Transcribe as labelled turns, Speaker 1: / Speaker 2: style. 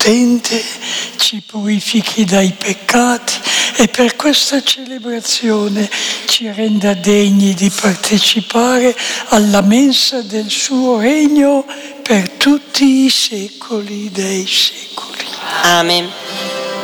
Speaker 1: Onnipotente, ci purifichi dai peccati e per questa celebrazione ci renda degni di partecipare alla mensa del suo regno per tutti i secoli dei secoli.
Speaker 2: Amen.